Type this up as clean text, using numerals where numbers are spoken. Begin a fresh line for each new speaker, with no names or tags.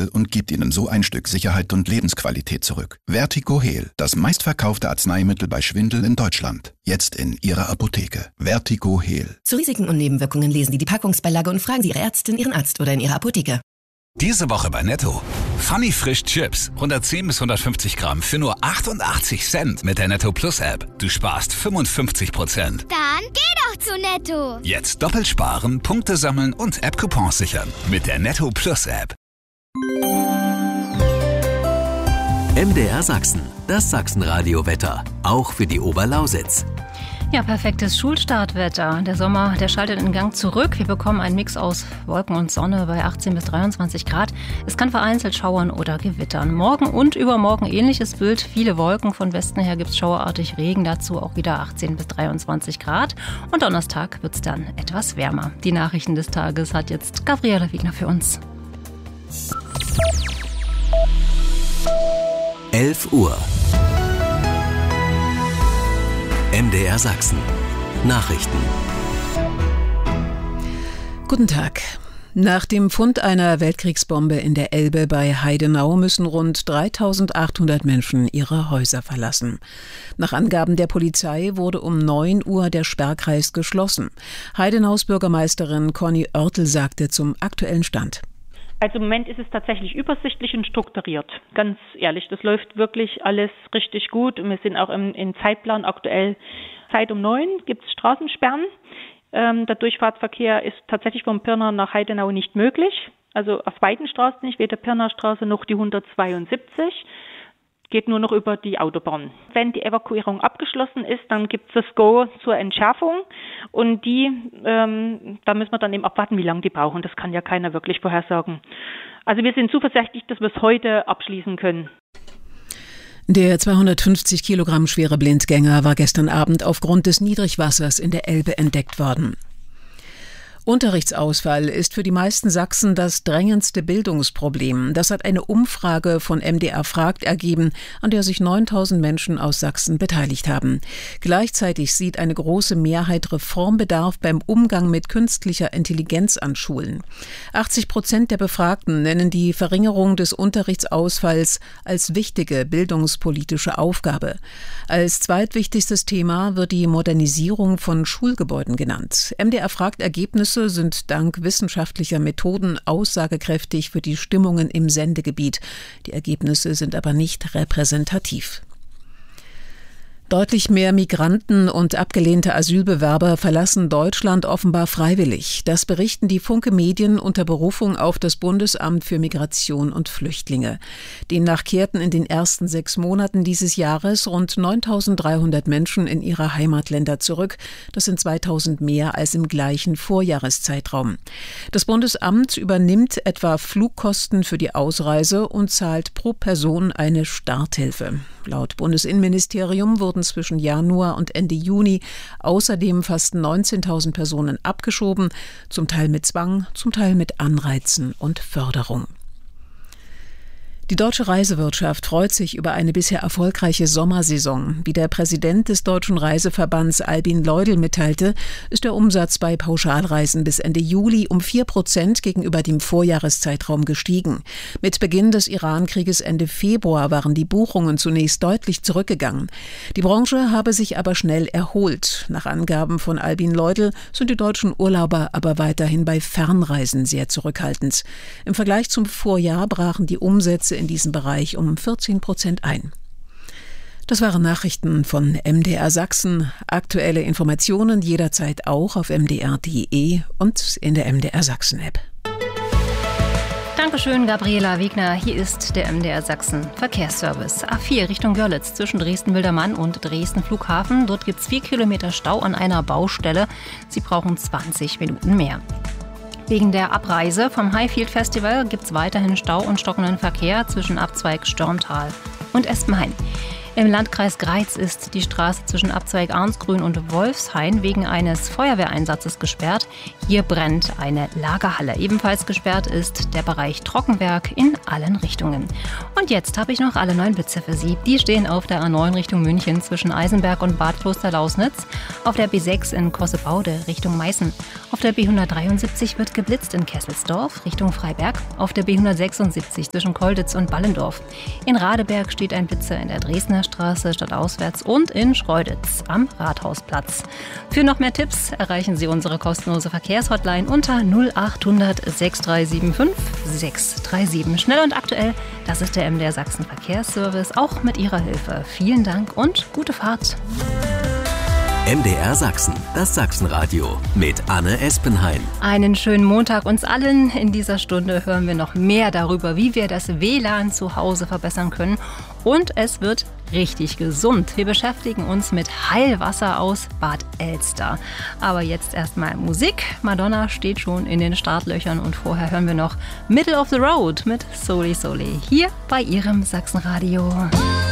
Arzneimittel und gibt Ihnen so ein Stück Sicherheit und Lebensqualität zurück. Vertigo-Heal, das meistverkaufte Arzneimittel bei Schwindel in Deutschland. Jetzt in Ihrer Apotheke. Vertigo-Heal.
Zu Risiken und Nebenwirkungen lesen Sie die Packungsbeilage und fragen Sie Ihre Ärztin, Ihren Arzt oder in Ihrer Apotheke.
Diese Woche bei Netto. Funny Frisch Chips. 110 bis 150 Gramm für nur 88 Cent mit der Netto Plus App. Du sparst 55%.
Dann geh doch zu Netto.
Jetzt doppelt sparen, Punkte sammeln und App-Coupons sichern. Mit der Netto Plus App.
MDR Sachsen. Das Sachsenradio-Wetter. Auch für die Oberlausitz.
Ja, perfektes Schulstartwetter. Der Sommer, der schaltet in Gang zurück. Wir bekommen einen Mix aus Wolken und Sonne bei 18 bis 23 Grad. Es kann vereinzelt schauern oder gewittern. Morgen und übermorgen ähnliches Bild. Viele Wolken. Von Westen her gibt es schauerartig Regen. Dazu auch wieder 18 bis 23 Grad. Und Donnerstag wird es dann etwas wärmer. Die Nachrichten des Tages hat jetzt Gabriele Wiegner für uns.
11 Uhr. MDR Sachsen. Nachrichten.
Guten Tag. Nach dem Fund einer Weltkriegsbombe in der Elbe bei Heidenau müssen rund 3.800 Menschen ihre Häuser verlassen. Nach Angaben der Polizei wurde um 9 Uhr der Sperrkreis geschlossen. Heidenaus Bürgermeisterin Conny Oertel sagte zum aktuellen Stand.
Also im Moment ist es tatsächlich übersichtlich und strukturiert. Ganz ehrlich, das läuft wirklich alles richtig gut. Und wir sind auch im Zeitplan aktuell. Zeit um 9 gibt es Straßensperren. Der Durchfahrtsverkehr ist tatsächlich vom Pirna nach Heidenau nicht möglich. Also auf beiden Straßen nicht, weder Pirnastraße noch die 172. Geht nur noch über die Autobahn. Wenn die Evakuierung abgeschlossen ist, dann gibt es das Go zur Entschärfung und da müssen wir dann eben abwarten, wie lange die brauchen. Das kann ja keiner wirklich vorhersagen. Also wir sind zuversichtlich, dass wir es heute abschließen können.
Der 250 Kilogramm schwere Blindgänger war gestern Abend aufgrund des Niedrigwassers in der Elbe entdeckt worden. Unterrichtsausfall ist für die meisten Sachsen das drängendste Bildungsproblem. Das hat eine Umfrage von MDR fragt ergeben, an der sich 9.000 Menschen aus Sachsen beteiligt haben. Gleichzeitig sieht eine große Mehrheit Reformbedarf beim Umgang mit künstlicher Intelligenz an Schulen. 80% der Befragten nennen die Verringerung des Unterrichtsausfalls als wichtige bildungspolitische Aufgabe. Als zweitwichtigstes Thema wird die Modernisierung von Schulgebäuden genannt. MDR fragt Ergebnisse sind dank wissenschaftlicher Methoden aussagekräftig für die Stimmungen im Sendegebiet. Die Ergebnisse sind aber nicht repräsentativ. Deutlich mehr Migranten und abgelehnte Asylbewerber verlassen Deutschland offenbar freiwillig. Das berichten die Funke-Medien unter Berufung auf das Bundesamt für Migration und Flüchtlinge. Demnach kehrten in den ersten 6 Monaten dieses Jahres rund 9.300 Menschen in ihre Heimatländer zurück. Das sind 2.000 mehr als im gleichen Vorjahreszeitraum. Das Bundesamt übernimmt etwa Flugkosten für die Ausreise und zahlt pro Person eine Starthilfe. Laut Bundesinnenministerium wurden zwischen Januar und Ende Juni außerdem fast 19.000 Personen abgeschoben, zum Teil mit Zwang, zum Teil mit Anreizen und Förderung. Die deutsche Reisewirtschaft freut sich über eine bisher erfolgreiche Sommersaison. Wie der Präsident des Deutschen Reiseverbands Albin Leudl mitteilte, ist der Umsatz bei Pauschalreisen bis Ende Juli um 4% gegenüber dem Vorjahreszeitraum gestiegen. Mit Beginn des Iran-Krieges Ende Februar waren die Buchungen zunächst deutlich zurückgegangen. Die Branche habe sich aber schnell erholt. Nach Angaben von Albin Leudl sind die deutschen Urlauber aber weiterhin bei Fernreisen sehr zurückhaltend. Im Vergleich zum Vorjahr brachen die Umsätze in diesem Bereich um 14% ein. Das waren Nachrichten von MDR Sachsen. Aktuelle Informationen jederzeit auch auf mdr.de und in der MDR Sachsen-App.
Dankeschön, Gabriela Wiegner. Hier ist der MDR Sachsen Verkehrsservice. A4 Richtung Görlitz zwischen Dresden-Wildermann und Dresden Flughafen. Dort gibt es 4 Kilometer Stau an einer Baustelle. Sie brauchen 20 Minuten mehr. Wegen der Abreise vom Highfield Festival gibt es weiterhin Stau und stockenden Verkehr zwischen Abzweig Störmtal und Espenhain. Im Landkreis Greiz ist die Straße zwischen Abzweig Arnsgrün und Wolfshain wegen eines Feuerwehreinsatzes gesperrt. Hier brennt eine Lagerhalle. Ebenfalls gesperrt ist der Bereich Trockenberg in allen Richtungen. Und jetzt habe ich noch alle 9 Blitze für Sie. Die stehen auf der A9 Richtung München zwischen Eisenberg und Bad Kloster-Lausnitz, auf der B6 in Kossebaude Richtung Meißen. Auf der B173 wird geblitzt in Kesselsdorf Richtung Freiberg, auf der B176 zwischen Kolditz und Ballendorf. In Radeberg steht ein Blitzer in der Dresdner Straße stadtauswärts und in Schreuditz am Rathausplatz. Für noch mehr Tipps erreichen Sie unsere kostenlose Verkehrshotline unter 0800 6375 637. Schnell und aktuell, das ist der MDR Sachsen Verkehrsservice, auch mit Ihrer Hilfe. Vielen Dank und gute Fahrt.
MDR Sachsen, das Sachsenradio mit Anne Espenhain.
Einen schönen Montag uns allen. In dieser Stunde hören wir noch mehr darüber, wie wir das WLAN zu Hause verbessern können. Und es wird richtig gesund. Wir beschäftigen uns mit Heilwasser aus Bad Elster. Aber jetzt erstmal Musik. Madonna steht schon in den Startlöchern und vorher hören wir noch Middle of the Road mit Soli Soli hier bei Ihrem Sachsenradio.